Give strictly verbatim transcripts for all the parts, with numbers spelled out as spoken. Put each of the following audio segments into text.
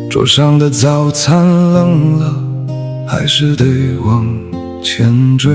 桌上的早餐冷了，还是得往前追。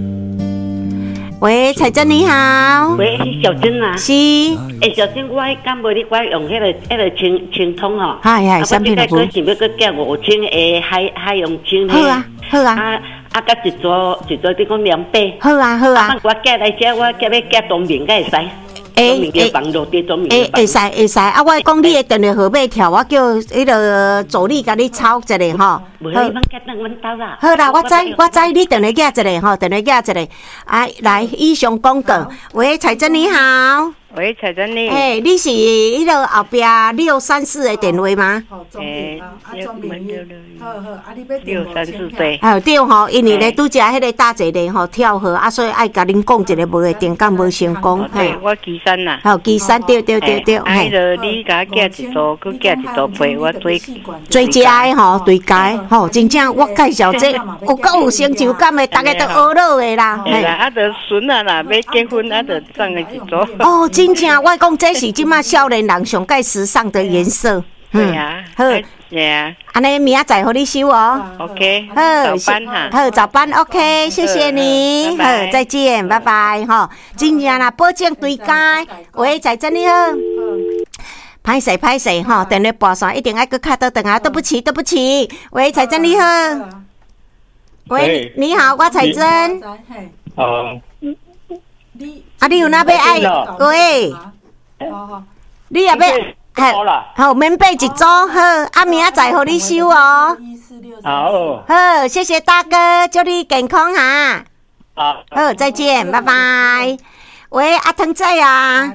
喂，彩珍你好。 喂，是小珍啊。 是。 诶，小珍，我敢无你我用迄个迄个清清通吼。 嗨嗨，产品的我想要佮加五千的海海洋清呢。 好啊，好啊。 啊啊，甲一组一组你讲两百。 好啊，好啊。 啊，我加来遮，我加要加东面，敢会使？ 诶诶，诶，会使会使啊！我讲你的电话号码条，我叫迄个助理甲你抄一下吼。 好， 好啦，我知我知，你电话寄一下吼，电话寄一下。啊，来，以上广告。喂，彩珍你好。 喂，彩珍你。 诶，你是迄个后壁六三四的电话吗？ 诶，六六六六三四对。 哦对吼，因为咧拄则迄个大姐咧吼跳河啊，所以爱甲恁讲一个无会定敢无成功。 嘿，我岐山啦。 好，岐山对对对对。 哎，着你甲我寄一组，佮寄一组批，我追追加的吼，对家吼，真正我介绍这有够有成就感的，大家都学落的啦。 嘿啦，啊，着孙啊啦，要结婚啊，着送个一组。 哦，真正，我讲这是即马少年人上介时尚的颜色。 对啊，好，对啊。 安尼明仔载互你收哦。 OK， 好， 早班哈。 好，早班 OK， 谢谢你。好，再见，拜拜哈。真正啦，保证对家。喂，彩珍你好。歹势歹势哈，电话拨线一定爱搁卡倒转啊！对不起对不起。喂，彩珍你好。喂，你好，我彩珍。 哦。 啊，你有哪要爱？喂。你也要？好，好，免买一组，好，啊，明仔载互你收哦。 好， 好，谢谢大哥，祝你健康哈。 好， 好，再见，拜拜。喂，阿汤仔啊。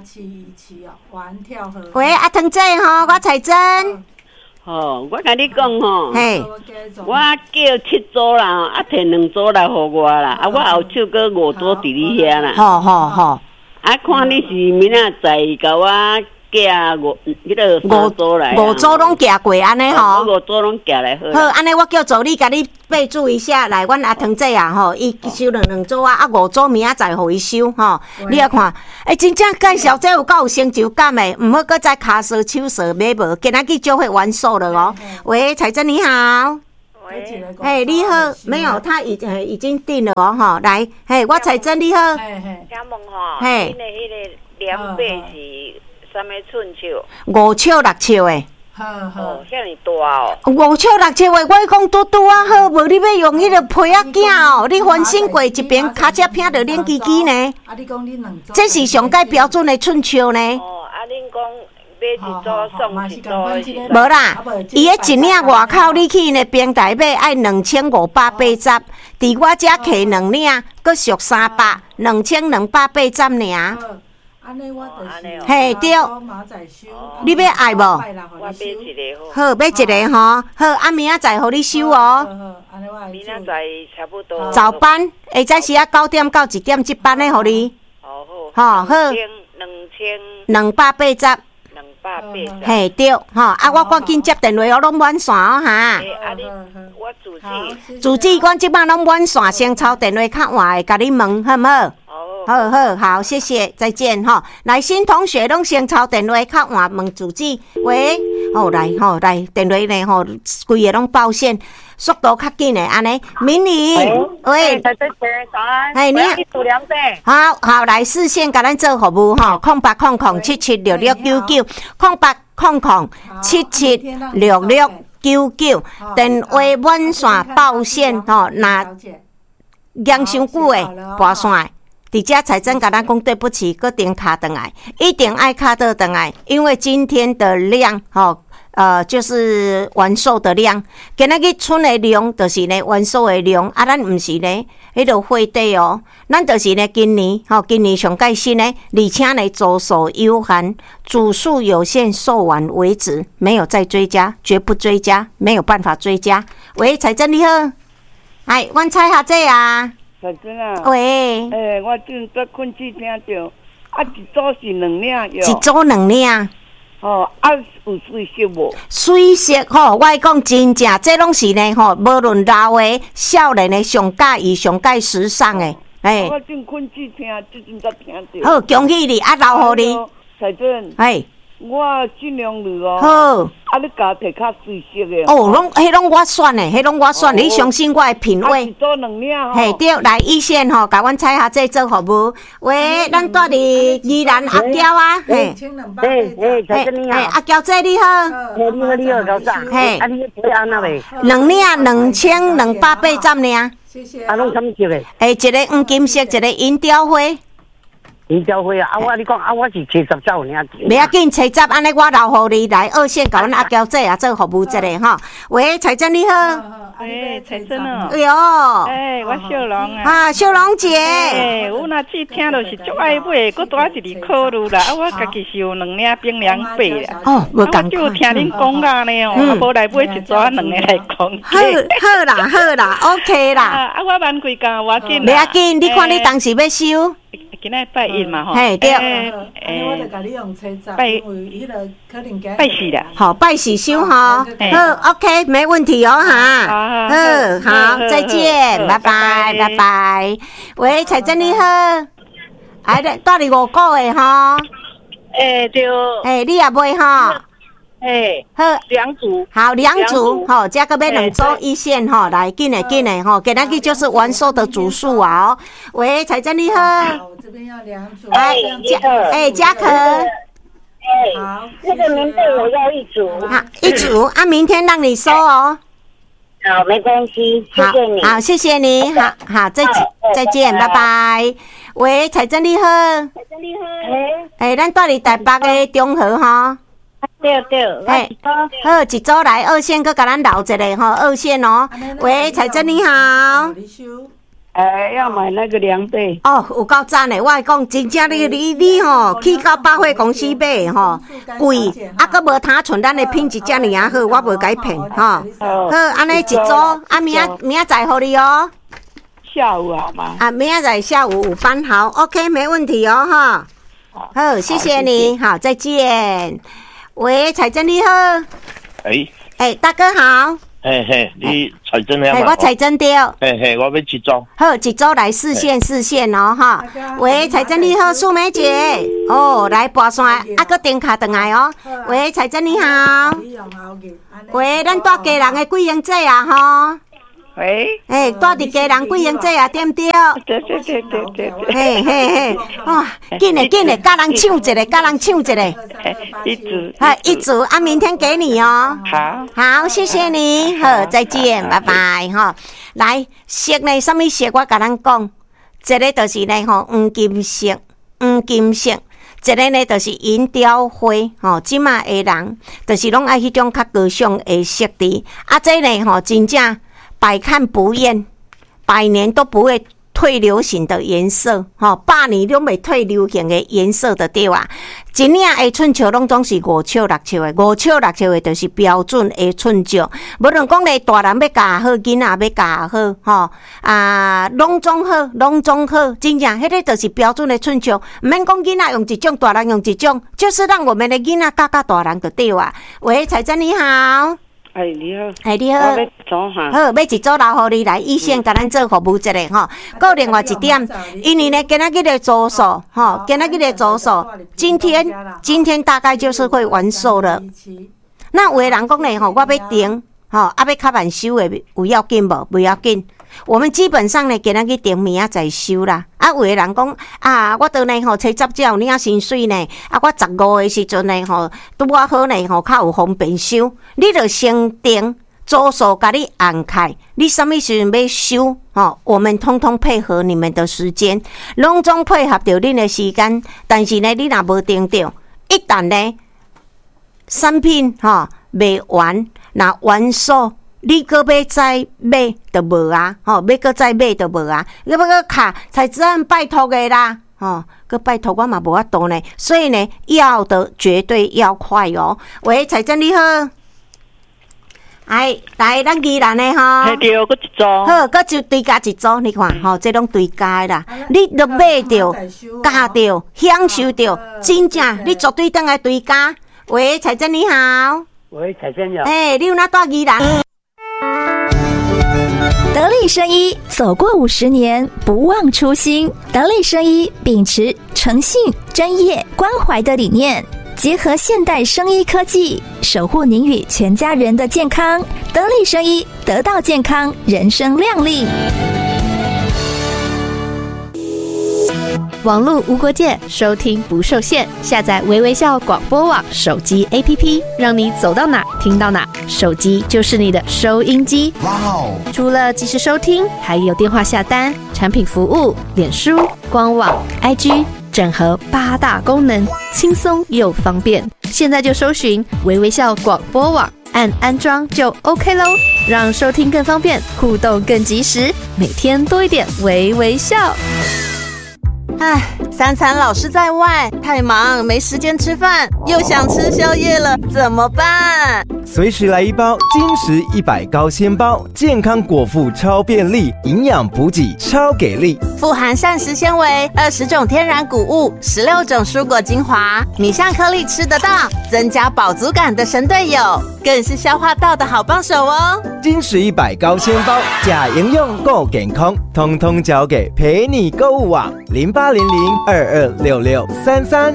喂，阿汤仔吼，我彩珍。 哦，我甲你讲吼， 嘿， 我叫七组啦，啊，摕两组来互我啦，啊，我后手搁五组伫你遐啦。 好好好。 啊，看你是明仔载甲我寄五迄个五组来。 五组拢寄过安尼吼。 五组拢寄来好。 好，安尼我叫助理甲你备注一下，来，阮阿汤仔啊吼，伊收两两组啊，啊五组明仔载互伊收吼。你来看，诶，真正介绍这有够有成就感诶，毋好搁再骹舌手舌买无，今仔日就会完售了哦。喂，彩珍你好。 喂， 嘿，你好，没有，他已已经定了哦，哈，来，嘿，我彩珍你好。 请问吼，恁的迄个两倍是啥物寸尺？ 五尺六尺诶。 好好，遐尼大哦。 五尺六尺诶，我讲拄拄啊好，无你要用迄个皮仔镜哦，你翻身过一边，骹只偏着冷叽叽呢。啊，你讲你两组？这是上界标准的寸尺呢。 哦，啊，恁讲。买一组送一组， 无啦，伊迄一领外口你去呢平台买爱两千五百八十，伫我遮摕两领，搁俗三百，两千两百八十尔。安尼我就是，嘿对，你要爱无？ 我买一个好，买一个吼，好，啊明仔载互你收哦。 明仔载差不多。 早班，下早时啊九点到一点，一班的互你。 好好。 好，好。 两千。 两百八十。嘿对，吼啊！我赶紧接电话，我拢满线哦哈。 啊你，我主持。 主持，阮即摆拢满线，先抄电话较晚的，甲你问好唔好？好好好，谢谢，再见哈。来，新同学拢先抄电话较晚问主持，喂，好来吼来电话呢吼，规个拢报线，速度较紧的安尼。明理，喂， 早安， 哎你好，好好来视线甲咱做服务吼，空八空空七七六六九九，空八空空七七六六九九，电话满线报线吼，那养伤久的拨线。伫遮彩珍甲咱讲对不起，搁定卡转来，一定爱卡倒转来，因为今天的量吼，呃，就是完售的量，今仔日剩的量就是呢完售的量，啊，咱毋是呢迄个货底哦，咱就是呢今年吼，今年上盖新呢，而且呢左手有限，组数有限，售完为止，没有再追加，绝不追加，没有办法追加。喂，彩珍你好，哎，阮蔡下姐啊。 彩珍啊， 喂， 诶、欸，我正在困去听着，啊，一组是两领， 一组两领， 哦，啊，有水色无？ 水色吼，我讲真正，这拢是呢吼，无论老的、少年的，上介意、上介时尚的， 诶、欸。我正困去听，最近才听着。 好，恭喜你，啊，留互你。 彩珍， 哎， 我尽量去哦。 好， 啊，你家摕较水色的。 哦，拢迄拢我选的，迄拢我选的，你相信我的品味。 做两领嘿，对，来一线吼，甲阮采下这做服务。喂，咱住伫宜兰阿娇啊，嘿， 嘿，嘿，彩珍你好， 阿娇姐你好， 嘿，你好，你好，早上， 嘿， 啊，你做安那未？ 两领两千两百八十尔。 谢谢。啊，拢什么色的？ 诶，一个黄金色，一个银雕花。 银雕花啊！啊，我你讲啊，我是七十走尔。 袂要紧，七十安尼我留互你来二线，甲阮阿娇姐啊做服务一下吼。喂，彩珍你好。 哎，彩珍哦。 哎哟。 哎，我秀龙啊。 啊，秀龙姐。 哎，我若只听到是足爱买，搁多一日考虑啦。啊，我家己是有两领冰凉被啦。 哦，无共。 我就听恁讲啊呢哦，啊无来买一组两个来讲。 好，好啦，好啦 ，OK 啦。 啊，我万几工我紧啦。袂要紧，你看你当时要收。 今仔拜一嘛吼， 嘿对， 诶，拜拜四啦， 好拜四收哈，好 OK 没问题哦哈，好好再见，拜拜拜拜。喂，彩珍你好，哎，到伫五个月哈， 诶对， 诶你也买哈。 哎， 好， 两组， 好两组，吼，加个要两组一线吼，来紧的紧的吼，给那个就是完售的组数啊哦。喂，彩珍你好， 我这边要两组， 哎嘉哎嘉可，哎好，那个棉被我要一组， 好一组啊，明天让你收哦。 好，没关系，谢谢你， 好谢谢你，好好再见再见，拜拜。喂，彩珍你好，彩珍你好，哎哎，咱住伫台北的中和哈。 对对，哎， 好，一组来二线，搁甲咱留一个吼，二线哦。喂，彩珍你好。 哎，要买那个凉被。 哦，有够赞的，我来讲，真正你你你吼，去到百货公司买吼，贵，啊，搁无他像咱的品质遮尔啊好，我无甲伊骗吼。好，安尼一组，啊，明仔明仔载互你哦。 下午好吗？ 啊，明仔载下午五班好 ，OK， 没问题哦哈。好，谢谢你，好，再见。喂，彩珍你好。 哎。 哎，大哥好。 嘿嘿，你彩珍了吗？我彩珍对。 嘿嘿，我要一组。 好，一组来四线四线哦哈。喂，彩珍你好，素梅姐。哦，来跋山，啊个电卡转来哦。喂，彩珍你好。喂，咱住家人的贵英姐啊吼。 喂， 哎，住伫家人贵英姐啊，对不对？ 对对对对对对。 嘿嘿嘿，哇，紧嘞紧嘞，甲人抢一个，甲人抢一个。 一组。 好，一组啊，明天给你哦。 好。 好，谢谢你，好，再见，拜拜哈。来，色呢，什么色？我甲咱讲，一个就是呢吼，黄金色，黄金色。一个呢，就是银雕花，吼，即马的人，就是拢爱迄种较高尚的色调。啊，这呢吼，真正。百看不厌，百年都不会退流行的颜色，吼，百年都未退流行的颜色的对啊。一领的寸绣拢总是五尺六尺的，五尺六尺的就是标准的寸绣。无论讲咧大人要教好，囡仔要教好，吼啊，拢总好，拢总好，真正迄个就是标准的寸绣。唔免讲囡仔用一种，大人用一种，就是让我们的囡仔教教大人就对啊。喂，彩珍你好。 哎，你好， 哎，你好， 我要一组哈， 好，要一组留互你来一线，甲咱做服务一下吼。搁另外一点，因为呢，今仔日的组数，吼，今仔日的组数，今天今天大概就是会完售了。那有的人讲呢，吼，我要订，吼，啊要较慢收的，有要紧无？不要紧。我们基本上呢，今仔日订明仔再收啦。啊，有的人讲啊，我倒呢吼，初十只有领薪水呢，啊，我十五的时阵呢吼，拄啊好呢吼，较有方便收。你着先订，组数甲你按开，你什么时阵要收？吼，我们通通配合你们的时间，拢总配合着恁的时间。但是呢，你若无订着，一旦呢产品吼卖完，若完售。你搁要再买就无啊，吼、哦，要搁再买就无啊，要要搁卡才子按拜托的啦，吼，搁拜托我嘛无法度呢，所以呢，要的绝对要快哦。喂，彩珍你好，哎，来咱宜兰的吼， 系对，搁一组， 好，搁就对加一组，你看吼，这拢对加啦，你都买着、加着、享受着，真正你绝对当来对加。喂，彩珍你好， 喂，彩珍你好， 哎、欸，你有哪住宜兰？ 得力生医走过五十年，不忘初心。得力生医秉持诚信、专业、关怀的理念， 结合现代生医科技，守护您与全家人的健康。得力生医，得到健康，人生亮丽。 网络无国界，收听不受限。下载微微笑广播网手机 A P P， 让你走到哪听到哪，手机就是你的收音机。哇哦！除了即时收听，还有电话下单、产品服务、脸书、官网、I G， 整合八大功能，轻松又方便。现在就搜寻微微笑广播网，按安装就 OK 咯，让收听更方便，互动更及时，每天多一点微微笑。 唉，三餐老是在外，太忙没时间吃饭，又想吃宵夜了，怎么办？ 随时来一包精实一百高纤包，健康果腹超便利，营养补给超给力， 富含膳食纤维、二十种天然谷物、十六种蔬果精华，米香颗粒吃得到，增加饱足感的神队友，更是消化道的好帮手哦。 精实一百高纤包，假营养够健康，通通交给陪你购物网零八零零二二六六三三。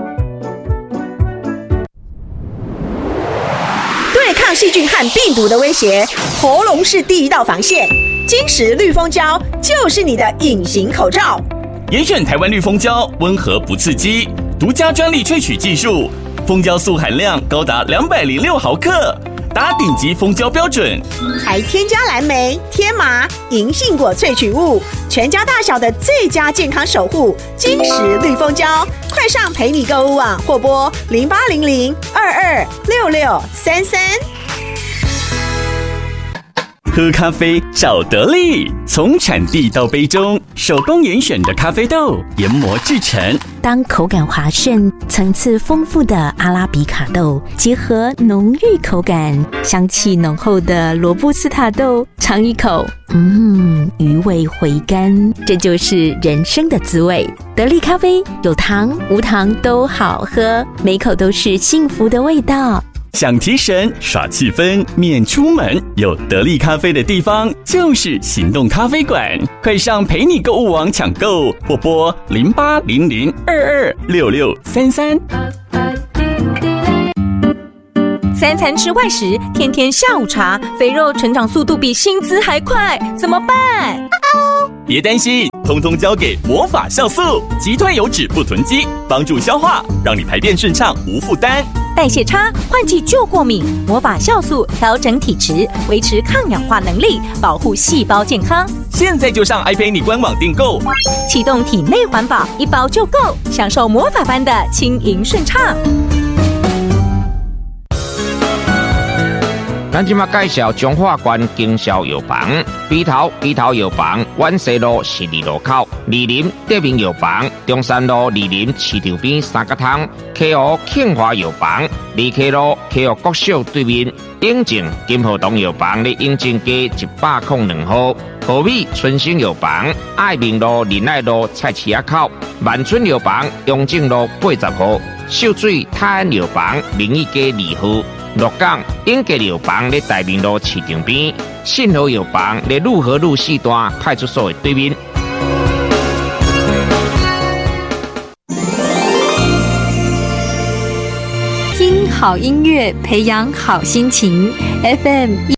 对抗细菌和病毒的威胁，喉咙是第一道防线。金石绿蜂胶就是你的隐形口罩。 严选台湾绿蜂胶，温和不刺激，独家专利萃取技术，蜂胶素含量高达两百零六毫克。达顶级蜂胶标准， 还添加蓝莓、天麻、银杏果萃取物，全家大小的最佳健康守护。金石绿蜂胶，快上陪你购物网或拨零八零零二二六六三三。 喝咖啡找得力，从产地到杯中，手工严选的咖啡豆研磨制成。 当口感滑顺、层次丰富的阿拉比卡豆结合浓郁口感、香气浓厚的罗布斯塔豆，尝一口，嗯，余味回甘，这就是人生的滋味。得力咖啡有糖无糖都好喝，每口都是幸福的味道。 想提神耍气氛免出门，有得力咖啡的地方就是行动咖啡馆，快上陪你购物网抢购或拨零八零零二二六六三三。 三餐吃外食，天天下午茶，肥肉成长速度比薪资还快，怎么办？ 别担心，通通交给魔法酵素，击退油脂不囤积，帮助消化，让你排便顺畅无负担。 代谢差、换季就过敏，魔法酵素调整体质，维持抗氧化能力，保护细胞健康。 现在就上爱陪你官网订购， 启动体内环保，一包就够，享受魔法般的轻盈顺畅。 咱即马介绍中华关经销药房，鼻头鼻头药房，万西路十二路口，二林德明药房，中山路二林市场边三角汤，溪湖庆华药房，二溪路溪湖国小对面，永靖金河东药房咧永靖街一百零两号，和美春兴药房，爱民路仁爱路菜市仔口，万春药房永靖路八十号，秀水泰安药房明义街二号。鹿港永吉药房咧大明路市场边，信和药房咧路和路四段派出所的对面。 听好音乐，培养好心情。F M